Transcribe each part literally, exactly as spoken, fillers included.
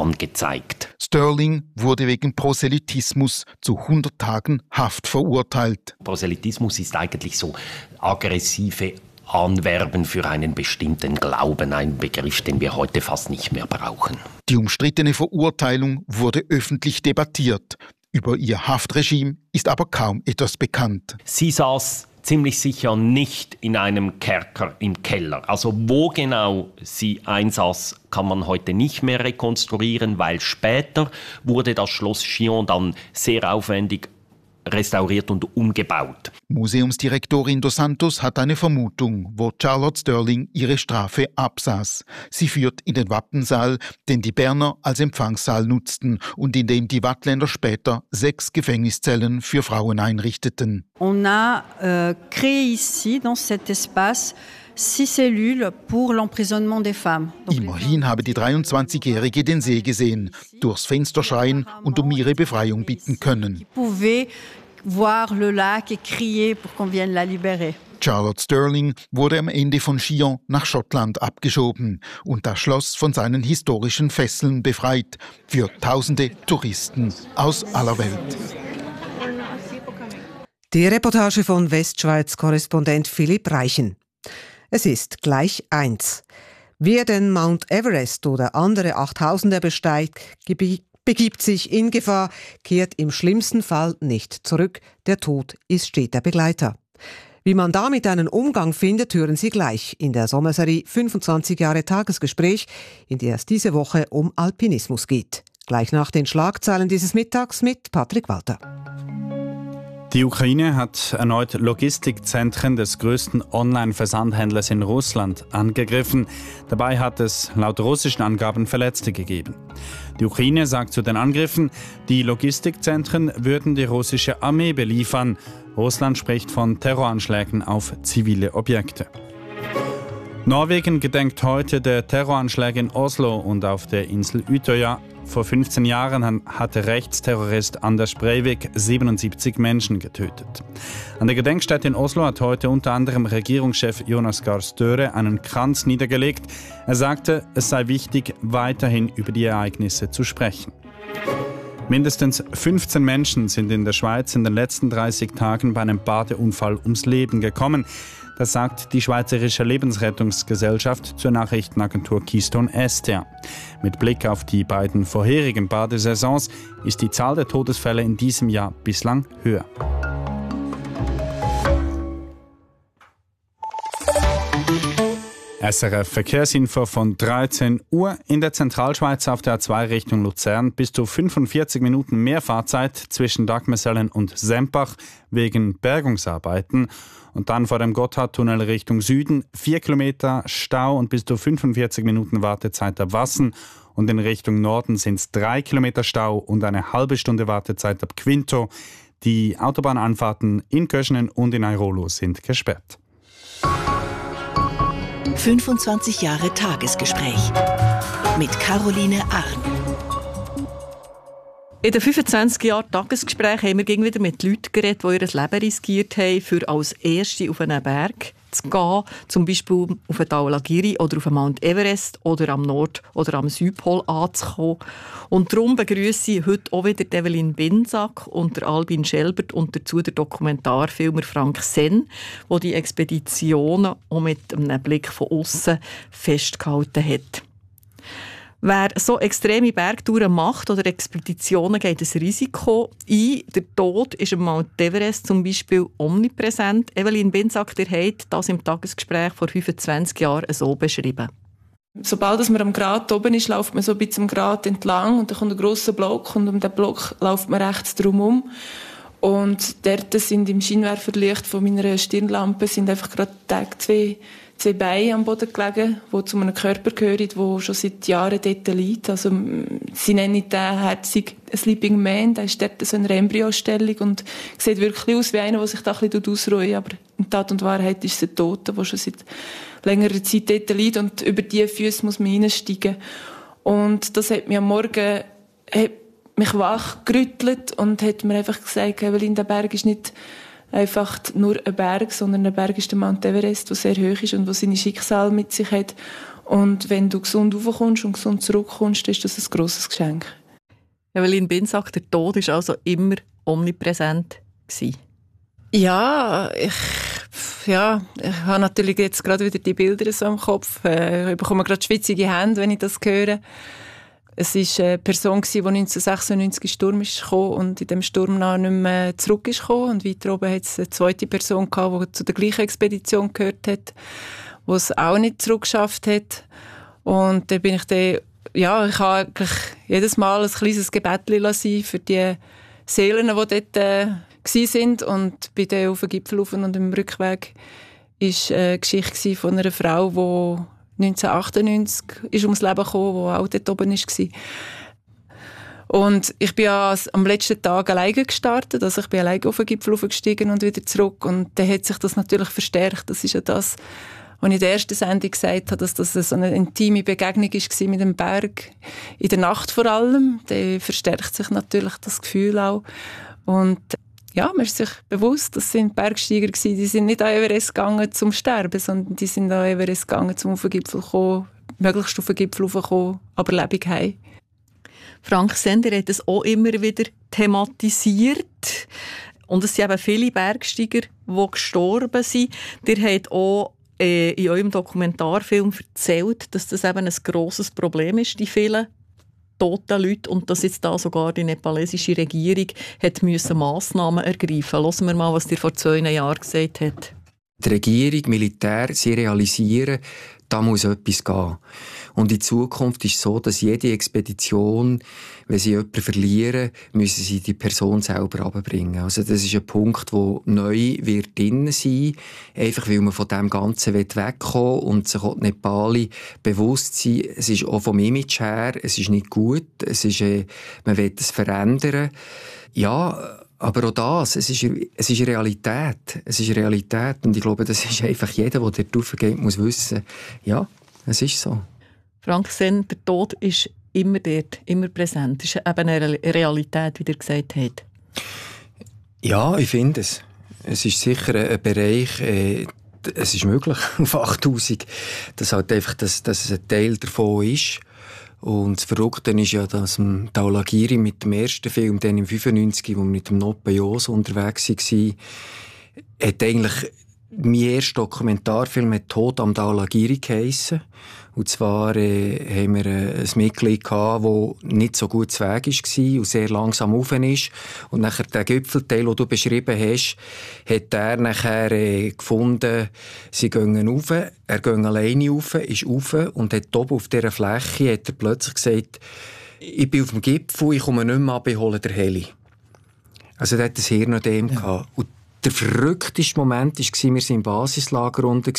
angezeigt. Sterling wurde wegen Proselytismus zu hundert Tagen Haft verurteilt. Proselytismus ist eigentlich so aggressive Anwerben für einen bestimmten Glauben, ein Begriff, den wir heute fast nicht mehr brauchen. Die umstrittene Verurteilung wurde öffentlich debattiert. Über ihr Haftregime ist aber kaum etwas bekannt. Sie saß ziemlich sicher nicht in einem Kerker im Keller. Also wo genau sie einsaß, kann man heute nicht mehr rekonstruieren, weil später wurde das Schloss Chillon dann sehr aufwendig restauriert und umgebaut. Museumsdirektorin dos Santos hat eine Vermutung, wo Charlotte Sterling ihre Strafe absaß. Sie führt in den Wappensaal, den die Berner als Empfangssaal nutzten und in dem die Waadtländer später sechs Gefängniszellen für Frauen einrichteten. On a euh, créé ici, dans cet espace, six cellules pour l'emprisonnement des femmes. Immerhin habe die dreiundzwanzigjährige den See gesehen, durchs Fenster schreien und um ihre Befreiung bitten können. Voir le lac et crier pour qu'on vienne la libérer. Charlotte Sterling wurde am Ende von Chillon nach Schottland abgeschoben und das Schloss von seinen historischen Fesseln befreit für tausende Touristen aus aller Welt. Die Reportage von Westschweiz-Korrespondent Philipp Reichen. Es ist gleich eins. Wer den Mount Everest oder andere Achttausender besteigt, begibt sich in Gefahr, kehrt im schlimmsten Fall nicht zurück. Der Tod ist steter Begleiter. Wie man damit einen Umgang findet, hören Sie gleich in der Sommerserie fünfundzwanzig Jahre Tagesgespräch, in der es diese Woche um Alpinismus geht. Gleich nach den Schlagzeilen dieses Mittags mit Patrick Walter. Die Ukraine hat erneut Logistikzentren des größten Online-Versandhändlers in Russland angegriffen. Dabei hat es laut russischen Angaben Verletzte gegeben. Die Ukraine sagt zu den Angriffen, die Logistikzentren würden die russische Armee beliefern. Russland spricht von Terroranschlägen auf zivile Objekte. Norwegen gedenkt heute der Terroranschläge in Oslo und auf der Insel Utøya. Vor fünfzehn Jahren hatte Rechtsterrorist Anders Breivik siebenundsiebzig Menschen getötet. An der Gedenkstätte in Oslo hat heute unter anderem Regierungschef Jonas Gahr Støre einen Kranz niedergelegt. Er sagte, es sei wichtig, weiterhin über die Ereignisse zu sprechen. Mindestens fünfzehn Menschen sind in der Schweiz in den letzten dreißig Tagen bei einem Badeunfall ums Leben gekommen. Das sagt die Schweizerische Lebensrettungsgesellschaft zur Nachrichtenagentur Keystone S T A. Mit Blick auf die beiden vorherigen Badesaisons ist die Zahl der Todesfälle in diesem Jahr bislang höher. S R F Verkehrsinfo von dreizehn Uhr. In der Zentralschweiz auf der A zwei Richtung Luzern bis zu fünfundvierzig Minuten mehr Fahrzeit zwischen Dagmersellen und Sempach wegen Bergungsarbeiten. Und dann vor dem Gotthardtunnel Richtung Süden vier Kilometer Stau und bis zu fünfundvierzig Minuten Wartezeit ab Wassen. Und in Richtung Norden sind es drei Kilometer Stau und eine halbe Stunde Wartezeit ab Quinto. Die Autobahnanfahrten in Köschenen und in Airolo sind gesperrt. fünfundzwanzig Jahre Tagesgespräch mit Caroline Arn. In den fünfundzwanzig Jahren Tagesgespräch haben wir wieder mit Leuten geredet, die ihr Leben riskiert haben, für als Erste auf einen Berg zu gehen, zum Beispiel auf den Dhaulagiri oder auf den Mount Everest oder am Nord- oder am Südpol anzukommen. Und darum begrüsse ich heute auch wieder Evelyn Binsack und der Albin Schelbert und dazu der Dokumentarfilmer Frank Senn, der die Expeditionen auch mit einem Blick von außen festgehalten hat. Wer so extreme Bergtouren macht oder Expeditionen, geht ein Risiko ein. Der Tod ist am Mount Everest zum Beispiel omnipräsent. Evelyn Binsack, ihr habt das im Tagesgespräch vor fünfundzwanzig Jahren so beschrieben. Sobald man am Grat oben ist, läuft man so ein bisschen am Grat entlang und dann kommt ein grosser Block und um den Block läuft man rechts drumherum. Und dort sind im Scheinwerferlicht von meiner Stirnlampe sind einfach gerade zwei zwei Beine am Boden gelegen, die zu einem Körper gehören, der schon seit Jahren dort liegt. Also, sie nennen den herzig Sleeping Man, der ist dort so eine Embryostellung und sieht wirklich aus wie einer, der sich da ein bisschen ausruht. Aber in Tat und Wahrheit ist es ein Toter, der schon seit längerer Zeit dort liegt und über diese Füße muss man hineinsteigen. Und das hat mich am Morgen hat mich wachgerüttelt und hat mir einfach gesagt, Evelyn, der Berg ist nicht einfach nur ein Berg, sondern ein Berg ist der Mount Everest, der sehr hoch ist und der seine Schicksal mit sich hat. Und wenn du gesund raufkommst und gesund zurückkommst, ist das ein grosses Geschenk. Evelyn Binz sagt, der Tod war also immer omnipräsent gewesen. Ja, ich, ja, ich habe natürlich jetzt gerade wieder die Bilder so im Kopf. Ich bekomme gerade schwitzige Hände, wenn ich das höre. Es war eine Person, die neunzehnhundertsechsundneunzig in den Sturm kam und in dem Sturm noch nicht mehr zurück ist gekommen. Und weiter oben hat es eine zweite Person gehabt, die zu der gleichen Expedition gehört hat, die es auch nicht zurückgeschafft hat. Und da bin ich dann, ja, ich habe eigentlich jedes Mal ein kleines Gebetchen lassen für die Seelen, die dort äh, waren. Und bin dann auf den Gipfel rauf und im Rückweg war eine Geschichte von einer Frau, die neunzehnhundertachtundneunzig ist ums Leben gekommen, wo auch dort oben war. Und ich bin ja am letzten Tag alleine gestartet, also ich bin alleine auf den Gipfel aufgestiegen und wieder zurück. Und dann hat sich das natürlich verstärkt. Das ist ja das, was ich in der ersten Sendung gesagt habe, dass das so eine intime Begegnung war mit dem Berg, in der Nacht vor allem. Dann verstärkt sich natürlich das Gefühl auch. Und ja, man ist sich bewusst, das sind Bergsteiger gewesen, die sind nicht an Everest gegangen zum Sterben, sondern die sind an Everest gegangen, zum auf den Gipfel zu kommen, möglichst auf den Gipfel raufzukommen, aber lebendig heim. Frank Sender hat es auch immer wieder thematisiert. Und es sind eben viele Bergsteiger, die gestorben sind. Ihr habt auch äh, in eurem Dokumentarfilm erzählt, dass das eben ein grosses Problem ist, die vielen toten Leute, und dass jetzt da sogar die nepalesische Regierung hat müssen Massnahmen ergreifen musste. Hören wir mal, was ihr vor zwei Jahren gesagt habt. Die Regierung, Militär, sie realisieren, da muss etwas gehen. Und in Zukunft ist es so, dass jede Expedition, wenn sie jemanden verlieren, müssen sie die Person selber runterbringen. Also das ist ein Punkt, der neu wird drin sein, einfach weil man von dem Ganzen wegkommen will und sich auch die Nepali bewusst sein. Es ist auch vom Image her, es ist nicht gut, es ist, äh, man will es verändern. Ja, aber auch das, es ist, es ist Realität. Es ist Realität. Und ich glaube, das ist einfach jeder, der dort raufgeht, muss wissen, ja, es ist so. Frank Sen, der Tod ist immer dort, immer präsent. Es ist eben eine Realität, wie ihr gesagt habt. Ja, ich finde es. Es ist sicher ein Bereich, äh, es ist möglich auf achttausend, dass halt einfach dass, dass ein Teil davon ist. Und das Verrückte ist ja, dass Dhaulagiri mit dem ersten Film, dann im fünfundneunzig, wo wir mit dem Noppe Jos unterwegs waren, hat eigentlich mein erster Dokumentarfilm hat «Tod am Dhaulagiri» geheissen. Und zwar äh, haben wir äh, ein Mitglied gehabt, das nicht so gut zu Weg war und sehr langsam rauf ist. Und nachher den Gipfelteil, den du beschrieben hast, hat er nachher äh, gefunden, sie gehen rauf, er geht alleine rauf, ist rauf und hat oben auf dieser Fläche hat er plötzlich gesagt, ich bin auf dem Gipfel, ich komme nicht mehr ab, ich hole den Heli. Also der hat das Hirnödem ja. gehabt. Und der verrückteste Moment war, wir waren im Basislager unten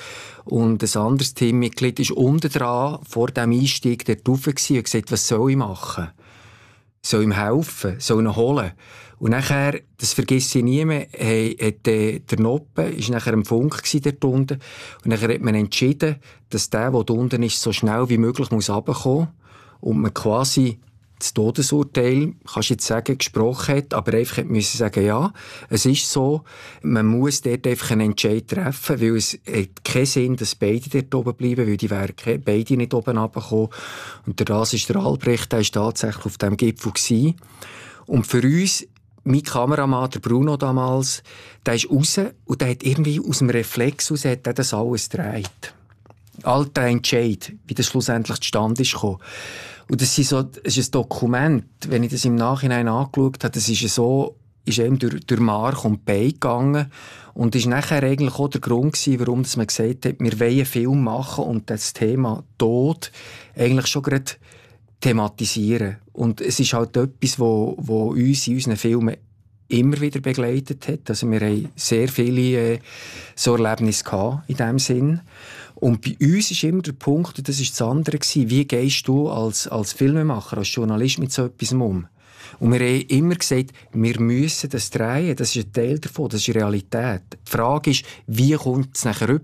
und ein anderes Teammitglied war unten dran, vor dem Einstieg dort rauf und hat gesagt, was soll ich machen? Soll ihm helfen? Soll ihn holen? Und nachher, das vergesse ich nie mehr, hat der Noppe, ist nachher im Funk dort unten, und nachher hat man entschieden, dass der, der dort unten ist, so schnell wie möglich muss runterkommen und man quasi das Todesurteil, kannst du jetzt sagen, gesprochen hat, aber einfach müssen sagen, ja, es ist so, man muss dort einfach einen Entscheid treffen, weil es hat keinen Sinn, dass beide dort oben bleiben, weil die wären beide nicht oben runtergekommen. Und das ist der Albrecht, der war tatsächlich auf diesem Gipfel gewesen. Und für uns, mein Kameramann, der Bruno damals, der ist raus und der hat irgendwie aus dem Reflex raus, hat er das alles gedreht. Alter Entscheid, wie das schlussendlich zustande ist gekommen. Und das ist, so, das ist ein Dokument, wenn ich das im Nachhinein angeschaut habe, das ist so, ist eben durch, durch Mark und Bein gegangen und ist nachher eigentlich auch der Grund gewesen, warum man gesagt hat, wir wollen einen Film machen und das Thema Tod eigentlich schon gerade thematisieren. Und es ist halt etwas, wo, wo uns in unseren Filmen immer wieder begleitet hat. Also wir haben sehr viele äh, so Erlebnisse gehabt in diesem Sinn. Und bei uns ist immer der Punkt, und das war das andere, wie gehst du als, als Filmemacher, als Journalist mit so etwas um? Und wir haben immer gesagt, wir müssen das drehen, das ist ein Teil davon, das ist Realität. Die Frage ist, wie kommt es nachher rüber?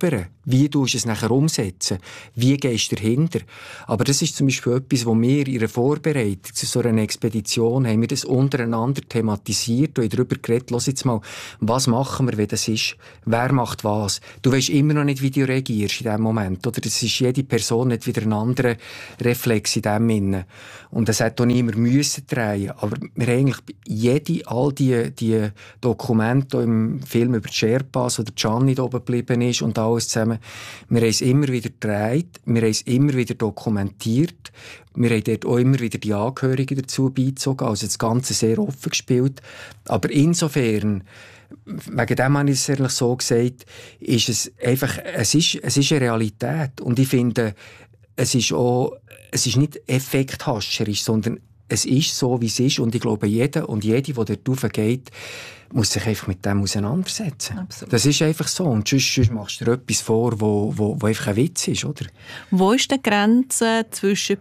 Wie tust du es nachher umsetzen? Wie gehst du dahinter? Aber das ist zum Beispiel etwas, wo wir in der Vorbereitung zu so einer Expedition haben wir das untereinander thematisiert und darüber geredet, lass jetzt mal, was machen wir, wenn das ist? Wer macht was? Du weisst immer noch nicht, wie du reagierst in diesem Moment, oder? Das ist jede Person nicht wieder ein anderer Reflex in dem Innen. Und das hat auch niemand müssen drehen. Aber wir haben eigentlich jede, all die, die Dokumente im Film über die Sherpas, wo der Gianni da oben geblieben ist und alles zusammen, wir haben es immer wieder gedreht, wir haben es immer wieder dokumentiert, wir haben dort auch immer wieder die Angehörigen dazu beizogen, also das Ganze sehr offen gespielt. Aber insofern, wegen dem habe ich es ehrlich so gesagt, ist es einfach, es ist, es ist eine Realität. Und ich finde, es ist auch, es ist nicht effekthascherisch, sondern es ist so, wie es ist. Und ich glaube, jeder und jede, der dort raufgeht, muss sich einfach mit dem auseinandersetzen. Absolut. Das ist einfach so. Und sonst, sonst machst du dir etwas vor, wo, wo, wo einfach ein Witz ist, oder? Wo ist die Grenze zwischen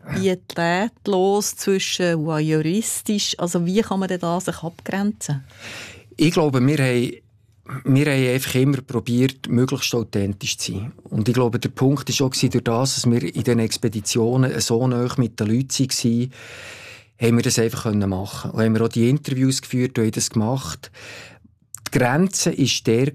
pietätlos, zwischen voyeuristisch? Also wie kann man denn da sich abgrenzen? Ich glaube, wir haben, wir haben einfach immer probiert, möglichst authentisch zu sein. Und ich glaube, der Punkt war auch durch das, dass wir in den Expeditionen so nahe mit den Leuten waren, haben wir das einfach machen können. Und haben wir auch die Interviews geführt und haben das gemacht. Die Grenze war der,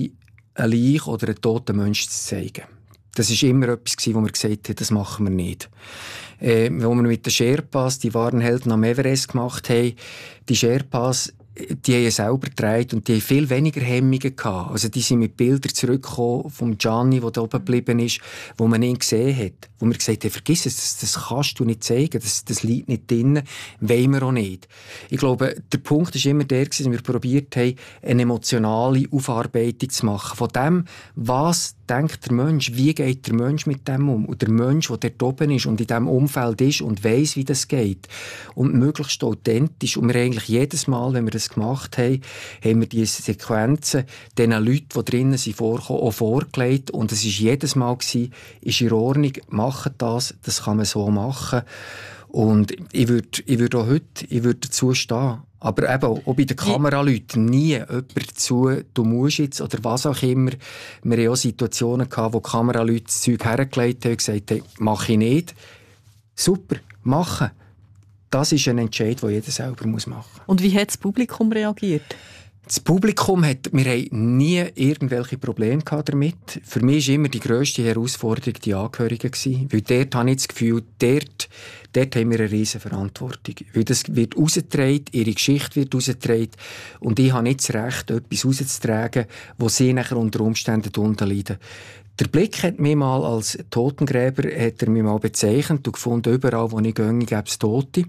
ein Leich oder einen toten Menschen zu zeigen. Das war immer etwas, wo wir gesagt haben, das machen wir nicht. Äh, wo wir mit den Sherpas, die wahren Helden am Everest gemacht haben, die Sherpas, die haben selber gedreht und die haben viel weniger Hemmungen gehabt. Also die sind mit Bildern zurückgekommen vom Gianni, der da oben geblieben ist, wo man ihn gesehen hat. Wo wir gesagt haben, vergiss es, das, das kannst du nicht zeigen, das, das liegt nicht drin, wollen wir auch nicht. Ich glaube, der Punkt war immer der, dass wir probiert haben, eine emotionale Aufarbeitung zu machen. Von dem, was denkt der Mensch, wie geht der Mensch mit dem um? Und der Mensch, der dort oben ist und in diesem Umfeld ist und weiss, wie das geht. Und möglichst authentisch. Und wir eigentlich jedes Mal, wenn wir das gemacht haben, haben wir diese Sequenzen den Leuten, die drinnen sind, vorgekommen, auch vorgelegt. Und es war jedes Mal, gewesen, ist in Ordnung, machen das, das kann man so machen. Und ich würde, ich würde auch heute, ich würde dazu stehen. Aber eben auch bei den Kameraleuten nie jemand dazu, du musst jetzt, oder was auch immer. Wir hatten auch Situationen gehabt, wo die Kameraleute das Zeug hergelegt haben und gesagt haben, mach ich nicht. Super, machen. Das ist ein Entscheid, den jeder selber machen muss. Und wie hat das Publikum reagiert? Das Publikum hat, wir haben nie irgendwelche Probleme gehabt damit. Für mich war immer die grösste Herausforderung die Angehörigen gewesen. Weil dort habe ich das Gefühl, dort, dort haben wir eine riesen Verantwortung. Weil das wird rausgetragen, ihre Geschichte wird rausgetragen. Und ich habe nicht das Recht, etwas rauszutragen, wo sie nachher unter Umständen darunter leiden. Der Blick hat mich mal als Totengräber, hat er mich mal bezeichnet und gefunden, überall, wo ich gehe, gäbe es Tote.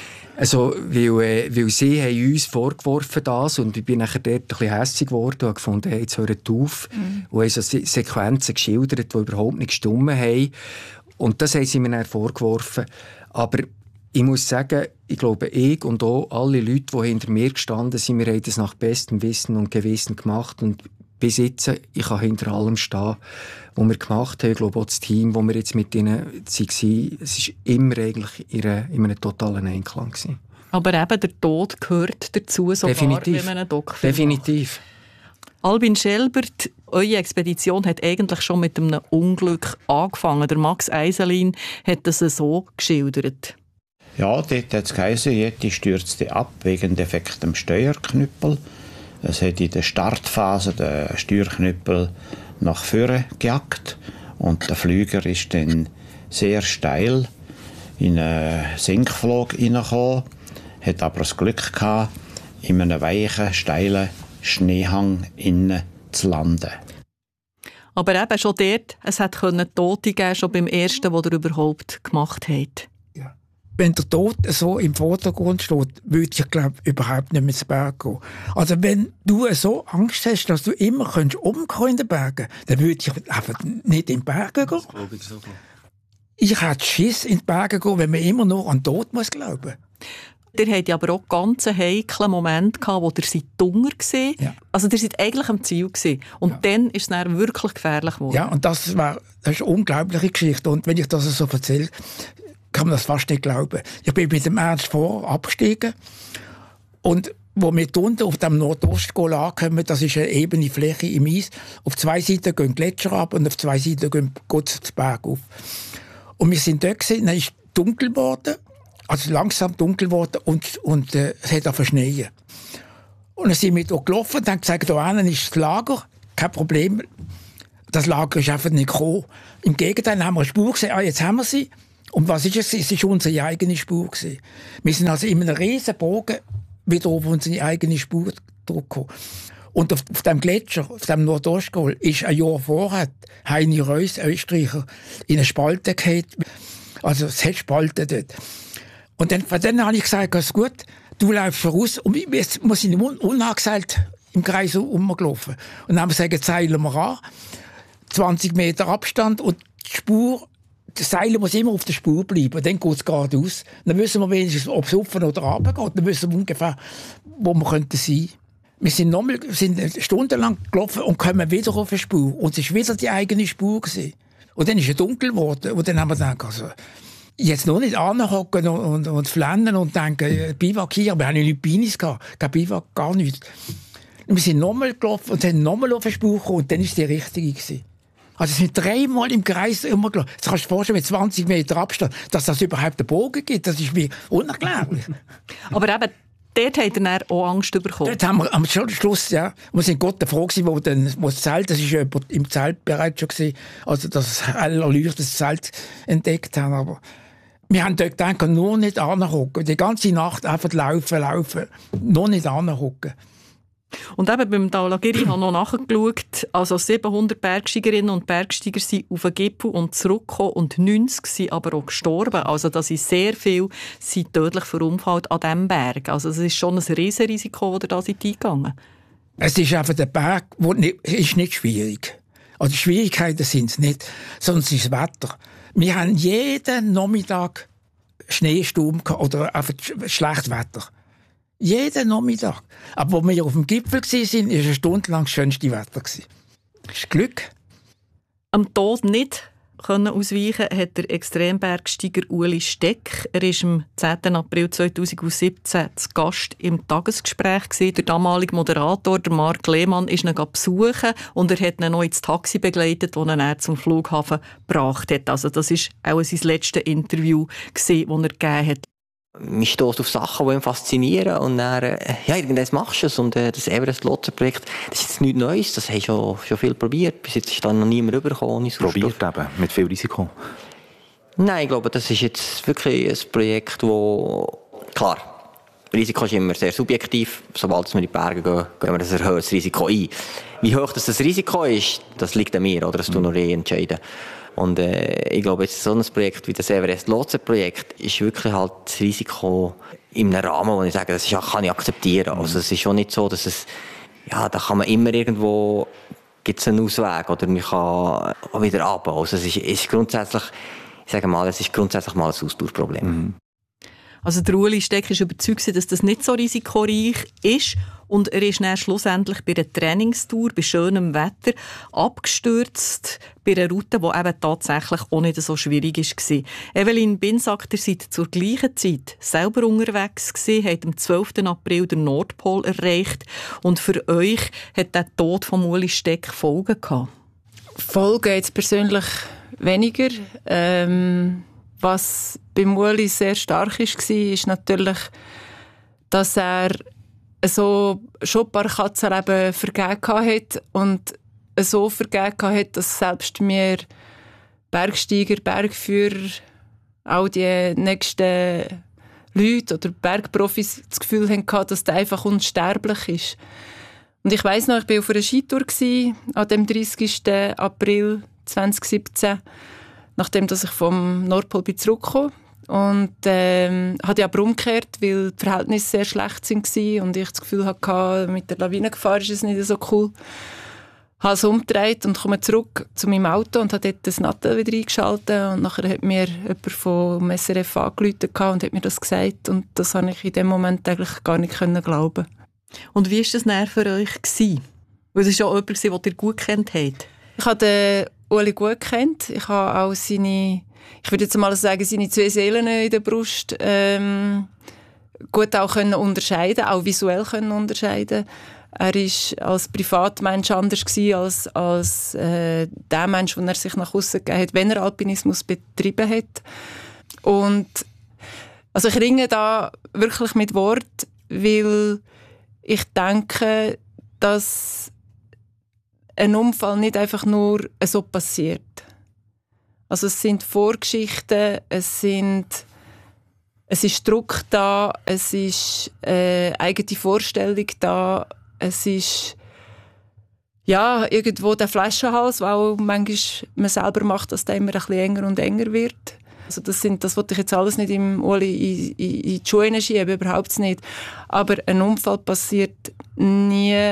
Also, weil, äh, weil sie haben uns vorgeworfen das und ich bin nachher dort ein bisschen hässig geworden und habe gefunden, hey, jetzt hört auf. Mhm. Und haben so Se- Sequenzen geschildert, die überhaupt nicht gestimmt haben. Und das haben sie mir dann vorgeworfen. Aber ich muss sagen, ich glaube, ich und auch alle Leute, die hinter mir gestanden sind, wir haben das nach bestem Wissen und Gewissen gemacht. Und bis jetzt, ich kann hinter allem stehen, was wir gemacht haben. Ich glaube auch das Team, das wir jetzt mit ihnen waren, es war immer eigentlich in einem totalen Einklang gewesen. Aber eben der Tod gehört dazu, sogar Definitiv. wenn man einen Doc-Film Definitiv. macht. Albin Schelbert, eure Expedition hat eigentlich schon mit einem Unglück angefangen. Der Max Eiselin hat das so geschildert. Ja, dort hat es geheißen, Yeti stürzte ab wegen defektem Steuerknüppel. Es hat in der Startphase den Steuerknüppel nach vorne gejagt und der Flüger ist dann sehr steil in einen Sinkflug hineingekommen, hat aber das Glück gehabt, in einem weichen, steilen Schneehang innen zu landen. Aber eben schon dort, es hat Tote geben, schon beim ersten, den ihr überhaupt gemacht habt. Wenn der Tod so im Vordergrund steht, würde ich, glaube ich, überhaupt nicht mehr ins Berg gehen. Also wenn du so Angst hast, dass du immer umkommen in den Bergen, dann würde ich einfach nicht in die Berge gehen. Ich, so ich hätte Schiss in die Berge gehen, wenn man immer nur an den Tod muss glauben. Ihr hattet aber auch ganz heiklen Moment gehabt, wo ihr seid Hunger gesehen. Ja. Also ihr seid eigentlich am Ziel gewesen. Und ja. Dann ist es dann wirklich gefährlich geworden. Ja, und das war, das ist eine unglaubliche Geschichte. Und wenn ich das so erzähle, kann man das fast nicht glauben. Ich bin mit dem Ernst vor abgestiegen und wo wir unten auf dem Nordostgol ankommen, das ist eine ebene Fläche im Eis. Auf zwei Seiten gehen Gletscher ab und auf zwei Seiten gehen Gott den Berg auf. Und wir sind dort gewesen, dann ist dunkel geworden, also langsam dunkel geworden und, und äh, es hat auch schneien. Und dann sind wir hier gelaufen und haben gesagt, da hinten ist das Lager, kein Problem. Das Lager ist einfach nicht gekommen. Im Gegenteil haben wir eine Spur gesehen, ah, jetzt haben wir sie. Und was ist es? Es war unsere eigene Spur gewesen. Wir sind also in einem riesen Bogen wieder auf unsere eigene Spur gekommen. Und auf, auf dem Gletscher, auf dem Nordostgol, ist ein Jahr vorher Heini Reuss, Österreicher, in eine Spalte gefallen. Also es hat Spalten dort. Und dann, dann habe ich gesagt, ist gut, du läufst voraus. Und jetzt muss ich un- unangeseilt im Kreis rumgelaufen. Und dann haben wir gesagt, zeilen wir an. zwanzig Meter Abstand und die Spur, das Seil muss immer auf der Spur bleiben. Dann geht es geradeaus. Dann wissen wir wenigstens, ob es rauf oder runter geht. Dann wissen wir ungefähr, wo wir könnten sein. Wir sind nochmal, sind stundenlang gelaufen und kommen wieder auf eine Spur. Und es war wieder die eigene Spur gewesen. Und dann ist es dunkel geworden. Und dann haben wir gedacht, also, jetzt noch nicht anhocken und, und, und flennen und denken, Biwak hier, wir haben ja nichts Beines gehabt. Kein Biwak, gar nichts. Und wir sind nochmal gelaufen und sind nochmal auf eine Spur gekommen. Und dann war es die richtige gewesen. Also es sind dreimal im Kreis immer gelaufen. Das kannst du dir vorstellen, mit zwanzig Meter Abstand, dass das überhaupt einen Bogen gibt. Das ist wie unerklärlich. Aber eben, dort hat er dann auch Angst bekommen. Dort haben wir am Schluss, ja, wir sind Gott froh gewesen, wo, dann, wo das Zelt, das ist ja im Zelt bereits schon gewesen, also das hell erleuchtetes Zelt entdeckt haben. Aber wir haben dort gedacht, nur nicht anhocken. Die ganze Nacht einfach laufen, laufen, nur nicht anhocken. Und eben beim Dhaulagiri habe ich noch nachgeschaut, also siebenhundert Bergsteigerinnen und Bergsteiger sind auf den Gipfel und zurückgekommen und neunzig sind aber auch gestorben. Also da sind sehr viele sind tödlich verunfallt an diesem Berg. Also es ist schon ein Riesenrisiko, das da sind eingegangen. Es ist einfach der Berg, wo nicht, ist nicht schwierig. Also Schwierigkeiten sind es nicht, sondern es ist das Wetter. Wir haben jeden Nachmittag Schneesturm oder einfach schlechtes Wetter. Jeden Nachmittag. Aber als wir auf dem Gipfel waren, war es eine Stunde lang das schönste Wetter. Das ist Glück. Am Tod nicht können ausweichen hat der Extrembergsteiger Ueli Steck. Er war am zehnten April zweitausendsiebzehn zu Gast im Tagesgespräch. Der damalige Moderator, der Marc Lehmann, ist ihn besuchen und er hat ihn noch ins Taxi begleitet, das ihn zum Flughafen gebracht hat. Also das war auch sein letztes Interview, das er gegeben hat. Man stößt auf Sachen, die ihn faszinieren und dann, äh, ja, irgendwas machst du es. Und äh, das Everest-Lotsen-Projekt, das ist jetzt nichts Neues, das haben schon, schon viel probiert. Bis jetzt ist da noch niemand rübergekommen. Probiert eben, mit viel Risiko? Nein, ich glaube, das ist jetzt wirklich ein Projekt, wo, klar, Risiko ist immer sehr subjektiv. Sobald wir in die Berge gehen, gehen wir ein erhöhtes Risiko ein. Wie hoch das, das Risiko ist, das liegt an mir, oder? Das tun wir eh entscheiden. Und äh, ich glaube, jetzt so ein Projekt wie das Everest-Lotsen-Projekt ist wirklich halt das Risiko in einem Rahmen, wo ich sage, das ist, kann ich akzeptieren. Also es ist schon nicht so, dass es, ja, da kann man immer irgendwo, gibt es einen Ausweg oder man kann auch wieder abbauen. Also es ist, ist grundsätzlich, ich sage mal, es ist grundsätzlich mal ein Austauschproblem. Mhm. Also der Ueli Steck ist überzeugt, dass das nicht so risikoreich ist. Und er ist dann schlussendlich bei einer Trainingstour, bei schönem Wetter, abgestürzt, bei einer Route, die eben tatsächlich auch nicht so schwierig war. Evelyn Binsack, ihr seid zur gleichen Zeit selber unterwegs gewesen, habt am zwölften April den Nordpol erreicht. Und für euch hat der Tod von Ueli Steck Folgen gehabt? Folgen jetzt persönlich weniger. Ähm, was bei Ueli sehr stark ist, war, ist natürlich, dass er so schon ein paar Katzenleben vergeben hat und so vergeben hat, dass selbst wir Bergsteiger, Bergführer, auch die nächsten Leute oder Bergprofis das Gefühl hatten, dass der einfach unsterblich ist. Und ich weiss noch, ich war auf einer Skitour an dem dreißigsten April zweitausendsiebzehn, nachdem dass ich vom Nordpol zurückgekommen bin. Und ähm, habe ich aber umgekehrt, weil die Verhältnisse sehr schlecht waren und ich das Gefühl hatte, mit der Lawinengefahr ist es nicht so cool. Ich habe es umgedreht und komme zurück zu meinem Auto und habe dort das Nattel wieder eingeschaltet. Und nachher hat mir jemand vom S R F angerufen und hat mir das gesagt. Und das konnte ich in dem Moment eigentlich gar nicht glauben. Und wie war das dann für euch? Weil es war ja jemand, den ihr gut kennt habt. Ich habe den Ueli gut gekannt. Ich habe auch seine... Ich würde jetzt mal sagen, seine zwei Seelen in der Brust ähm, gut auch können unterscheiden, auch visuell können unterscheiden. Er war als Privatmensch anders gewesen als, als äh, der Mensch, den er sich nach außen gegeben hat, wenn er Alpinismus betrieben hat. Und also ich ringe da wirklich mit Wort, weil ich denke, dass ein Unfall nicht einfach nur so passiert. Also es sind Vorgeschichten, es sind es ist Druck da, es ist äh, eigene Vorstellung da, es ist ja, irgendwo der Flaschenhals, weil auch manchmal man selber macht, dass der immer ein bisschen enger und enger wird. Also das, sind, das wollte ich jetzt alles nicht im Uli in, in, in die Schuhe schieben, überhaupt nicht. Aber ein Unfall passiert nie,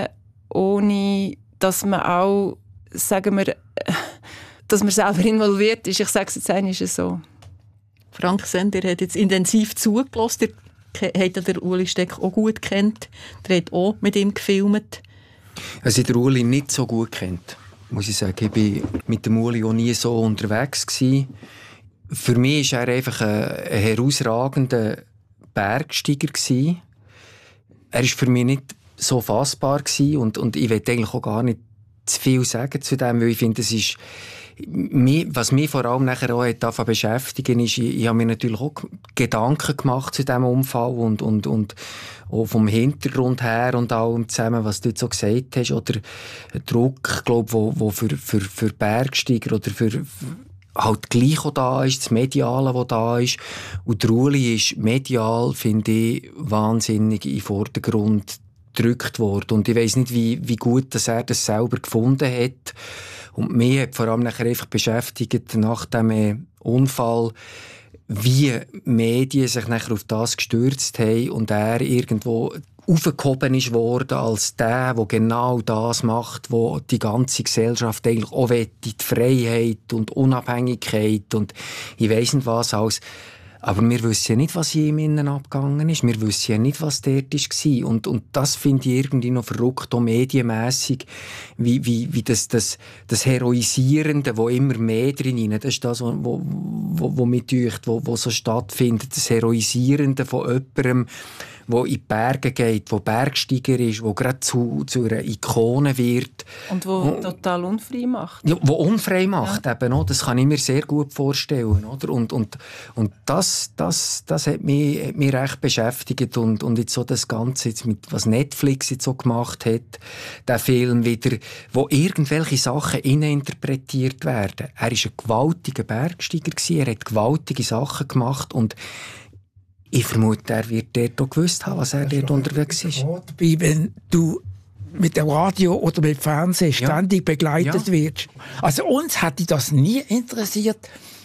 ohne dass man auch, sagen wir, dass man selber involviert ist. Ich sage es jetzt einmal so. Frank Sender hat jetzt intensiv zugelassen. Ihr habt den Uli Steck auch gut kennt. Der hat auch mit ihm gefilmt. Also ich den Uli nicht so gut kennt, muss ich sagen. Ich war mit dem Uli auch nie so unterwegs gewesen. Für mich war er einfach ein, ein herausragender Bergsteiger gewesen. Er war für mich nicht so fassbar gewesen und, und ich will eigentlich auch gar nicht zu viel sagen zu dem, weil ich finde, es ist was mich vor allem nachher auch hat beschäftigen ist, ich, ich habe mir natürlich auch Gedanken gemacht zu diesem Unfall und, und, und auch vom Hintergrund her und allem zusammen, was du jetzt so gesagt hast, oder Druck, glaube wo, wo für, für, für Bergsteiger oder für, für halt gleich auch da ist, das Mediale, das da ist. Und der Uli ist medial, finde ich, wahnsinnig in den Vordergrund gedrückt worden. Und ich weiss nicht, wie, wie gut dass er das selber gefunden hat. Und mich hat vor allem nachher einfach beschäftigt, nach dem Unfall, wie Medien sich nachher auf das gestürzt haben und er irgendwo aufgehoben ist worden als der, der genau das macht, wo die ganze Gesellschaft eigentlich auch will, die Freiheit und Unabhängigkeit und ich weiss nicht was alles. Aber wir wissen ja nicht, was in ihm innen abgegangen ist. Wir wissen ja nicht, was dort war. Und, und das finde ich irgendwie noch verrückt, auch medienmässig, wie, wie, wie das, das, das Heroisierende, wo immer mehr drin ist, das ist das, was wo, wo, wo mich deucht, wo, wo so stattfindet, das Heroisierende von jemandem, der in die Berge geht, der Bergsteiger ist, der gerade zu, zu einer Ikone wird. Und der total unfrei macht. Ja, der unfrei macht, ja. Eben, das kann ich mir sehr gut vorstellen. Oder? Und, und, und das, das, das hat mich, hat mich recht beschäftigt. Und, und jetzt so das Ganze, jetzt mit, was Netflix jetzt so gemacht hat, der Film wieder, wo irgendwelche Sachen interpretiert werden. Er war ein gewaltiger Bergsteiger, er hat gewaltige Sachen gemacht und ich vermute, er wird dort auch gewusst haben, was er das dort unterwegs ist. Wie wenn du mit dem Radio oder mit dem Fernsehen ständig ja. begleitet ja. wirst. Also uns hätte das nie interessiert,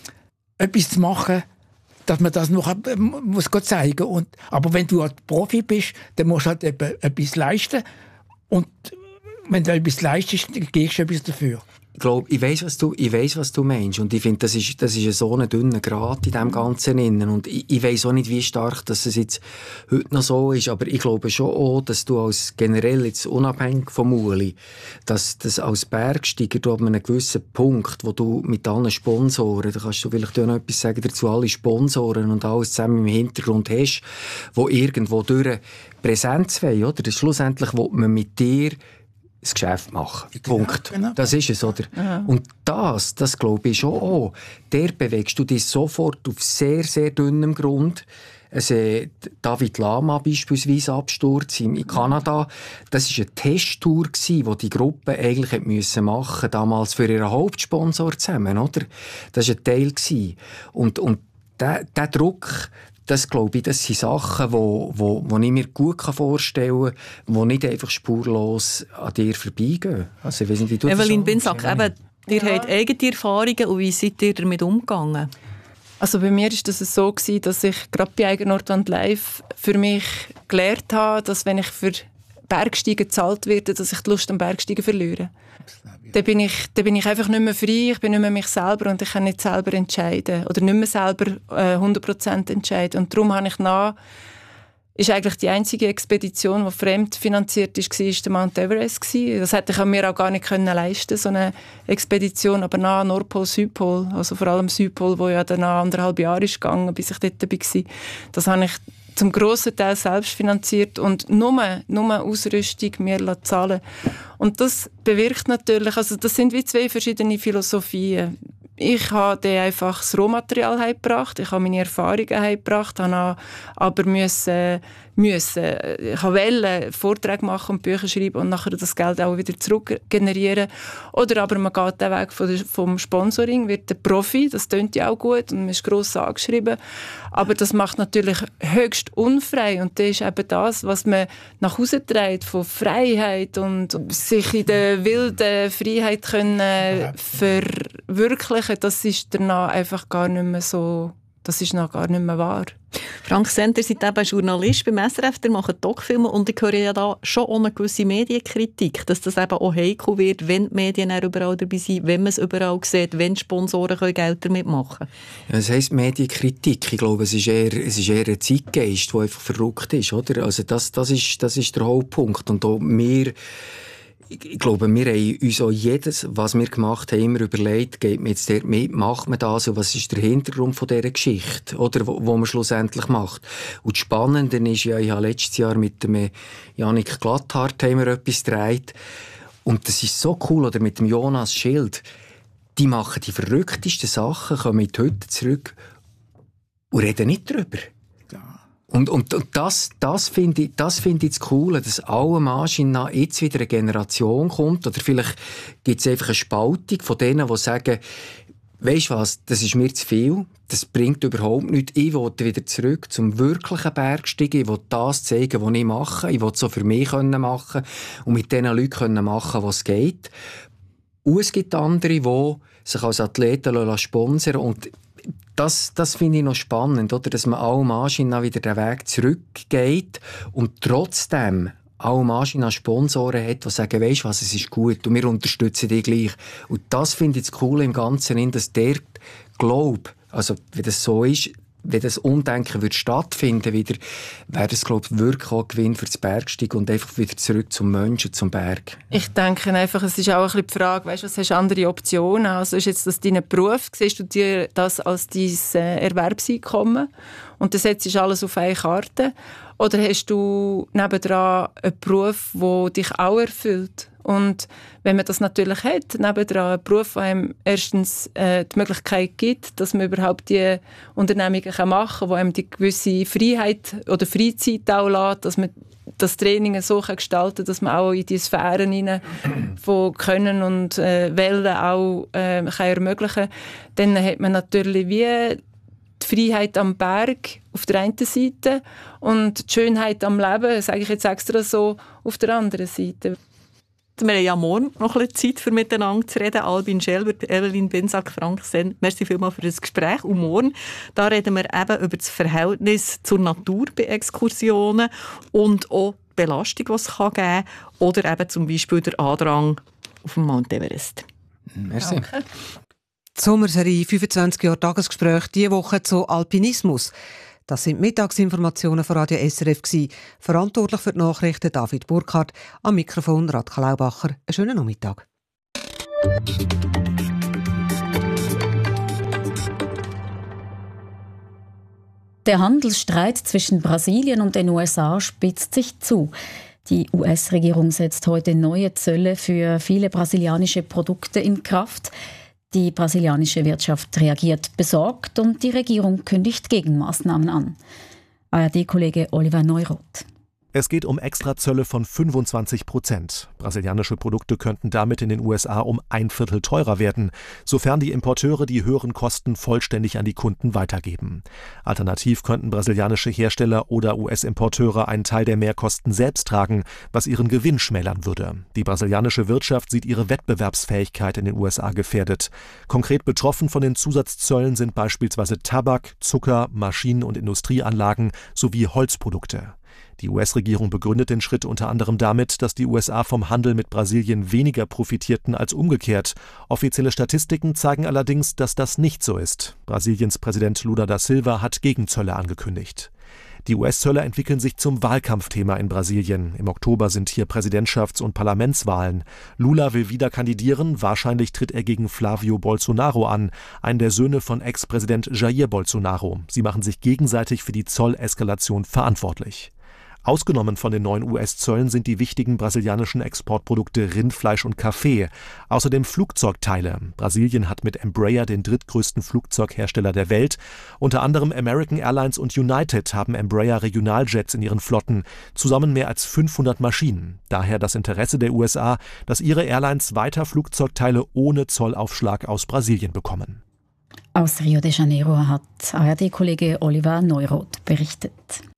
etwas zu machen, dass man das noch muss zeigen muss. Aber wenn du halt Profi bist, dann musst du halt etwas leisten. Und wenn du etwas leistest, dann gibst du etwas dafür. Ich glaube, ich weiss, was du, ich weiss, was du meinst. Und ich finde, das ist, das ist so ein dünner Grat in dem Ganzen innen. Und ich, ich weiss auch nicht, wie stark dass es jetzt heute noch so ist. Aber ich glaube schon auch, dass du als generell jetzt unabhängig vom Uli, dass, dass als Bergsteiger du ab einem gewissen Punkt, wo du mit allen Sponsoren, da kannst du vielleicht auch noch etwas sagen dazu, alle Sponsoren und alles zusammen im Hintergrund hast, wo irgendwo durch Präsenz wollen, oder? Das schlussendlich will man mit dir das Geschäft machen. Genau, Punkt. Genau. Das ist es, oder? Aha. Und das, das glaube ich schon auch. Der bewegst du dich sofort auf sehr, sehr dünnem Grund. Also, David Lama beispielsweise Absturz in, in Kanada. Das war eine Testtour, die die Gruppe eigentlich hätte müssen machen, damals für ihren Hauptsponsor zusammen, oder? Das war ein Teil. Und, und der, der Druck, das glaube ich, das sind Sachen, wo, wo, wo ich mir gut vorstellen kann, die nicht einfach spurlos an dir vorbeigehen. Also, ich weiss nicht, wie du Evelyn Binsack, eben, ihr ja. habt eigene Erfahrungen und wie seid ihr damit umgegangen? Also bei mir war das so gewesen, dass ich gerade bei Eigennordwand Live für mich gelernt habe, dass wenn ich für Bergsteigen gezahlt werde, dass ich die Lust am Bergsteigen verliere. Dann bin ich, dann bin ich einfach nicht mehr frei, ich bin nicht mehr mich selber und ich kann nicht selber entscheiden oder nicht mehr selber äh, hundert Prozent entscheiden. Und darum habe ich nach, ist eigentlich die einzige Expedition, die fremdfinanziert ist, war der Mount Everest gewesen. Das hätte ich mir auch gar nicht können leisten, so eine Expedition, aber nach Nordpol, Südpol, also vor allem Südpol, wo ja dann nach anderthalb Jahre ist gegangen, bis ich dort war. Das habe ich zum grossen Teil selbst finanziert und nur, nur Ausrüstung wir zahlen. Und das bewirkt natürlich, also das sind wie zwei verschiedene Philosophien. Ich habe dann einfach das Rohmaterial heimgebracht, ich habe meine Erfahrungen heimgebracht, habe aber müssen, müssen, ich wollte Vorträge machen und Bücher schreiben und nachher das Geld auch wieder zurück generieren. Oder aber man geht den Weg vom Sponsoring, wird der Profi, das tönt ja auch gut und man ist gross angeschrieben, aber das macht natürlich höchst unfrei und das ist eben das, was man nach Hause trägt von Freiheit und sich in der wilden Freiheit können verwirklichen, das ist danach einfach gar nicht mehr so, das ist noch gar nicht mehr wahr. Frank Senn, ihr seid eben Journalist beim S R F, ihr macht Doc-Filme und ich höre ja da schon auch eine gewisse Medienkritik, dass das eben auch heikel wird, wenn die Medien überall dabei sind, wenn man es überall sieht, wenn Sponsoren Geld damit machen können. Ja, das heisst Medienkritik. Ich glaube, es ist eher, es ist eher ein Zeitgeist, der einfach verrückt ist. Oder? Also das, das, ist, das ist der Hauptpunkt. Und auch wir, ich glaube, wir haben uns auch jedes, was wir gemacht haben, immer überlegt, geht man jetzt dort mit, macht man das, und was ist der Hintergrund von dieser Geschichte, oder, wo, wo man schlussendlich macht. Und das Spannende ist ja, ich habe letztes Jahr mit dem Janik Glatthardt haben wir etwas gedreht, und das ist so cool, oder mit dem Jonas Schild, die machen die verrücktesten Sachen, kommen in die Hütte zurück und reden nicht darüber. Und, und, und das, das finde ich, das finde ich das Coole, dass alle Maschinen jetzt wieder eine Generation kommt, oder vielleicht gibt es einfach eine Spaltung von denen, die sagen, weisst du was, das ist mir zu viel, das bringt überhaupt nichts, ich will wieder zurück zum wirklichen Bergsteigen, ich will das zeigen, was ich mache, ich will es so für mich machen und mit den Leuten machen, was geht. Und es gibt andere, die sich als Athleten sponsern und Das, das finde ich noch spannend, oder? Dass man alle Maschinen wieder den Weg zurückgeht und trotzdem alle Maschinen Sponsoren hat, die sagen, weisst du was, es ist gut und wir unterstützen dich gleich. Und das finde ich das Coole im Ganzen, dass der Glaube, also wenn das so ist, wenn das Umdenken würde stattfinden wieder, wäre das, glaube ich, wirklich auch ein Gewinn für das Bergsteigen und einfach wieder zurück zum Menschen, zum Berg. Ich denke einfach, es ist auch ein bisschen die Frage, weißt, was hast du andere Optionen? Also ist jetzt das dein Beruf? Siehst du dir das als dein äh, Erwerbseinkommen? Und dann setzt du alles auf eine Karte? Oder hast du nebendran einen Beruf, der dich auch erfüllt? Und wenn man das natürlich hat, nebendran einen Beruf, der einem erstens äh, die Möglichkeit gibt, dass man überhaupt die Unternehmungen machen kann, die einem die gewisse Freiheit oder Freizeit auch lässt, dass man das Training so gestalten kann, dass man auch in die Sphären hinein von Können und äh, Wollen auch äh, kann ermöglichen kann, dann hat man natürlich wie die Freiheit am Berg auf der einen Seite und die Schönheit am Leben, sage ich jetzt extra so, auf der anderen Seite. Wir haben ja morgen noch ein bisschen Zeit, für miteinander zu reden. Albin Schelbert, Evelyn Binsack, Frank Senn, merci vielmals für das Gespräch. Und morgen, da reden wir eben über das Verhältnis zur Natur bei Exkursionen und auch die Belastung, die es geben kann, oder eben zum Beispiel der Andrang auf dem Mount Everest. Merci. Danke. Die Sommerserie fünfundzwanzig Jahre Tagesgespräch diese Woche zu Alpinismus. Das sind Mittagsinformationen von Radio S R F gewesen. Verantwortlich für die Nachrichten David Burkhardt, am Mikrofon Radka Laubacher. Einen schönen Nachmittag. Der Handelsstreit zwischen Brasilien und den U S A spitzt sich zu. Die U S-Regierung setzt heute neue Zölle für viele brasilianische Produkte in Kraft. Die brasilianische Wirtschaft reagiert besorgt und die Regierung kündigt Gegenmaßnahmen an. A R D-Kollege Oliver Neuroth. Es geht um Extrazölle von fünfundzwanzig Prozent. Brasilianische Produkte könnten damit in den U S A um ein Viertel teurer werden, sofern die Importeure die höheren Kosten vollständig an die Kunden weitergeben. Alternativ könnten brasilianische Hersteller oder U S-Importeure einen Teil der Mehrkosten selbst tragen, was ihren Gewinn schmälern würde. Die brasilianische Wirtschaft sieht ihre Wettbewerbsfähigkeit in den U S A gefährdet. Konkret betroffen von den Zusatzzöllen sind beispielsweise Tabak, Zucker, Maschinen- und Industrieanlagen sowie Holzprodukte. Die U S-Regierung begründet den Schritt unter anderem damit, dass die U S A vom Handel mit Brasilien weniger profitierten als umgekehrt. Offizielle Statistiken zeigen allerdings, dass das nicht so ist. Brasiliens Präsident Lula da Silva hat Gegenzölle angekündigt. Die U S-Zölle entwickeln sich zum Wahlkampfthema in Brasilien. Im Oktober sind hier Präsidentschafts- und Parlamentswahlen. Lula will wieder kandidieren. Wahrscheinlich tritt er gegen Flávio Bolsonaro an, einen der Söhne von Ex-Präsident Jair Bolsonaro. Sie machen sich gegenseitig für die Zolleskalation verantwortlich. Ausgenommen von den neuen U S-Zöllen sind die wichtigen brasilianischen Exportprodukte Rindfleisch und Kaffee. Außerdem Flugzeugteile. Brasilien hat mit Embraer den drittgrößten Flugzeughersteller der Welt. Unter anderem American Airlines und United haben Embraer Regionaljets in ihren Flotten. Zusammen mehr als fünfhundert Maschinen. Daher das Interesse der U S A, dass ihre Airlines weiter Flugzeugteile ohne Zollaufschlag aus Brasilien bekommen. Aus Rio de Janeiro hat A R D-Kollege Oliver Neuroth berichtet.